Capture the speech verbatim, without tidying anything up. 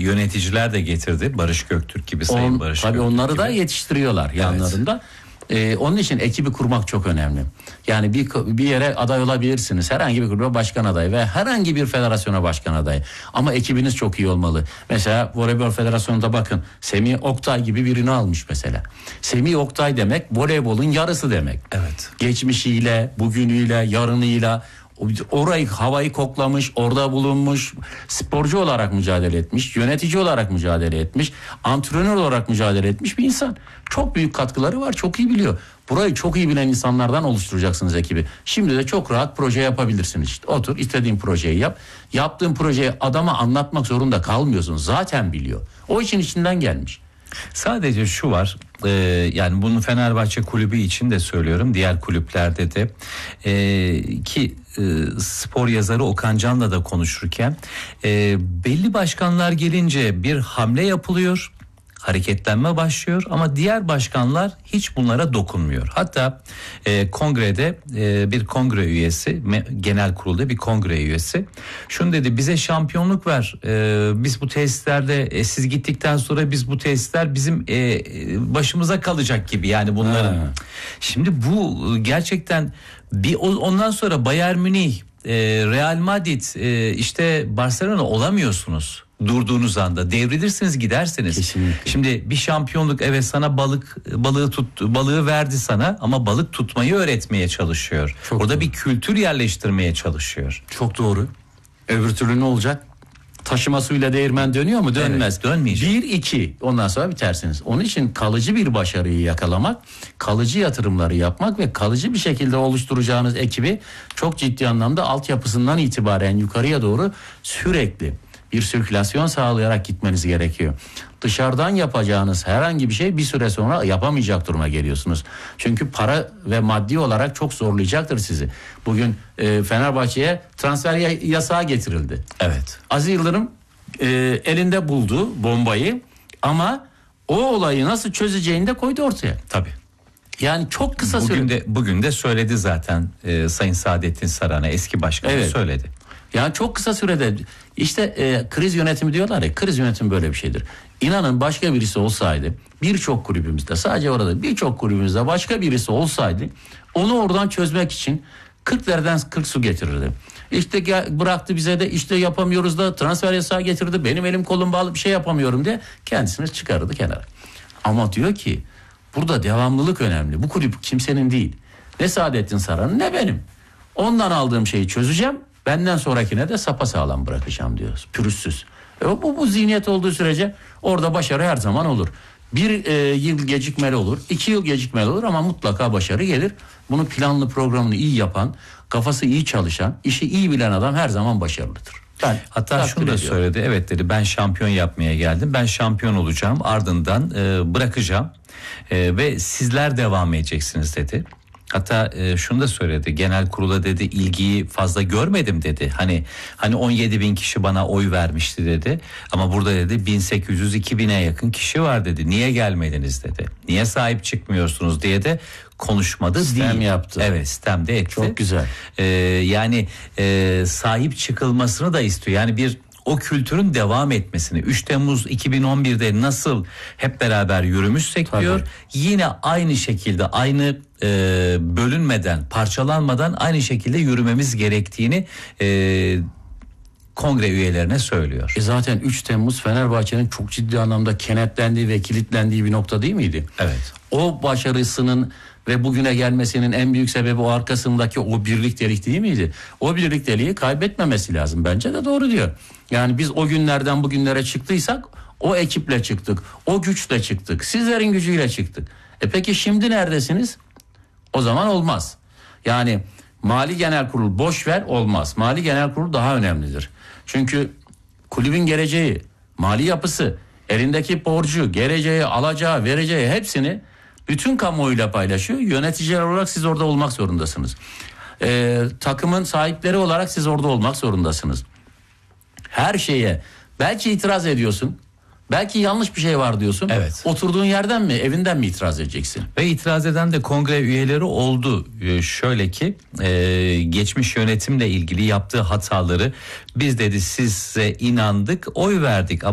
yöneticiler de getirdi. Barış Göktürk gibi, Sayın On, Barış tabii Göktürk onları gibi. da yetiştiriyorlar yanlarında. Evet. Ee, onun için ekibi kurmak çok önemli. Yani bir bir yere aday olabilirsiniz. Herhangi bir kulübe başkan adayı ve herhangi bir federasyona başkan adayı. Ama ekibiniz çok iyi olmalı. Mesela Voleybol Federasyonu'nda bakın, Semih Oktay gibi birini almış mesela. Semih Oktay demek voleybolun yarısı demek. Evet. Geçmişiyle, bugünüyle, yarınıyla orayı, havayı koklamış, orada bulunmuş, sporcu olarak mücadele etmiş, yönetici olarak mücadele etmiş, antrenör olarak mücadele etmiş bir insan. Çok büyük katkıları var, çok iyi biliyor. Burayı çok iyi bilen insanlardan oluşturacaksınız ekibi. Şimdi de çok rahat proje yapabilirsiniz. İşte otur, istediğin projeyi yap. Yaptığın projeyi adama anlatmak zorunda kalmıyorsun. Zaten biliyor. O işin içinden gelmiş. Sadece şu var, e, yani bunu Fenerbahçe kulübü için de söylüyorum, diğer kulüplerde de e, ki e, spor yazarı Okan Can'la da konuşurken e, belli başkanlar gelince bir hamle yapılıyor, hareketlenme başlıyor ama diğer başkanlar hiç bunlara dokunmuyor. Hatta e, kongrede e, bir kongre üyesi, genel kurulda bir kongre üyesi şunu dedi: bize şampiyonluk ver, e, biz bu tesislerde e, siz gittikten sonra biz bu tesisler bizim e, başımıza kalacak gibi, yani bunların. Ha. Şimdi bu gerçekten bir ondan sonra Bayern Münih, e, Real Madrid, e, işte Barcelona olamıyorsunuz. Durduğunuz anda devrilirsiniz, gidersiniz. Kesinlikle. Şimdi bir şampiyonluk, evet, sana balık balığı tut balığı verdi sana ama balık tutmayı öğretmeye çalışıyor. Çok Orada doğru. bir kültür yerleştirmeye çalışıyor. Çok doğru. Öbür türlü ne olacak? Taşıma suyla değirmen dönüyor mu? Dönmez. Evet, dönmeyecek. Bir, iki. Ondan sonra bitersiniz. Onun için kalıcı bir başarıyı yakalamak, kalıcı yatırımları yapmak ve kalıcı bir şekilde oluşturacağınız ekibi çok ciddi anlamda altyapısından itibaren yukarıya doğru sürekli bir sirkülasyon sağlayarak gitmeniz gerekiyor. Dışarıdan yapacağınız herhangi bir şey bir süre sonra yapamayacak duruma geliyorsunuz. Çünkü para ve maddi olarak çok zorlayacaktır sizi. Bugün e, Fenerbahçe'ye transfer yasağı getirildi. Evet. Aziz Yıldırım e, elinde buldu bombayı ama o olayı nasıl çözeceğini de koydu ortaya. Tabii. Yani çok kısa bugün sürede. de bugün de söyledi zaten e, Sayın Saadettin Saran'a, eski başkan, evet, söyledi. Yani çok kısa sürede işte e, kriz yönetimi diyorlar ya, kriz yönetimi böyle bir şeydir. İnanın başka birisi olsaydı, birçok kulübümüzde, sadece orada birçok kulübümüzde başka birisi olsaydı onu oradan çözmek için kırk dereden kırk su getirirdi. İşte gel, bıraktı bize de işte yapamıyoruz da transfer yasağı getirdi, benim elim kolum bağlı bir şey yapamıyorum diye kendisini çıkarırdı kenara. Ama diyor ki burada devamlılık önemli. Bu kulüp kimsenin değil. Ne Saadettin Saran'ın ne benim. Ondan aldığım şeyi çözeceğim. Benden sonrakine de sapasağlam bırakacağım diyoruz. Pürüzsüz. E, bu, bu zihniyet olduğu sürece orada başarı her zaman olur. Bir e, yıl gecikmeli olur, iki yıl gecikmeli olur ama mutlaka başarı gelir. Bunu planlı, programını iyi yapan, kafası iyi çalışan, işi iyi bilen adam her zaman başarılıdır. Ben Hatta şunu da ediyorum. söyledi. Evet dedi, ben şampiyon yapmaya geldim. Ben şampiyon olacağım. Ardından e, bırakacağım. E, ve sizler devam edeceksiniz dedi. Hatta e, şunu da söyledi. Genel kurula dedi, ilgiyi fazla görmedim dedi. Hani hani on yedi bin kişi bana oy vermişti dedi. Ama burada dedi bin sekiz yüz iki bine yakın kişi var dedi. Niye gelmediniz dedi. Niye sahip çıkmıyorsunuz diye de konuşmadı. Sistem değil. yaptı. Evet, sistem de etti. Çok güzel. Ee, yani e, sahip çıkılmasını da istiyor. Yani bir o kültürün devam etmesini, üç Temmuz iki bin on birde nasıl hep beraber yürümüşsek Tabii. diyor, yine aynı şekilde, aynı e, bölünmeden, parçalanmadan aynı şekilde yürümemiz gerektiğini e, kongre üyelerine söylüyor. E zaten üç Temmuz Fenerbahçe'nin çok ciddi anlamda kenetlendiği ve kilitlendiği bir nokta değil miydi? Evet. O başarısının ve bugüne gelmesinin en büyük sebebi o arkasındaki o birliktelik değil miydi? O birlikteliği kaybetmemesi lazım. Bence de doğru diyor. Yani biz o günlerden bugünlere çıktıysak o ekiple çıktık. O güçle çıktık. Sizlerin gücüyle çıktık. E peki şimdi neredesiniz? O zaman olmaz. Yani Mali Genel Kurul boş ver, olmaz. Mali Genel Kurul daha önemlidir. Çünkü kulübün geleceği, mali yapısı, elindeki borcu, geleceği, alacağı, vereceği hepsini bütün kamuoyuyla paylaşıyor. Yöneticiler olarak siz orada olmak zorundasınız. Ee, takımın sahipleri olarak siz orada olmak zorundasınız. Her şeye belki itiraz ediyorsun. Belki yanlış bir şey var diyorsun. Evet. Oturduğun yerden mi, evinden mi itiraz edeceksin? Ve itiraz eden de kongre üyeleri oldu. Ee, şöyle ki e, geçmiş yönetimle ilgili yaptığı hataları biz dedi size inandık, oy verdik.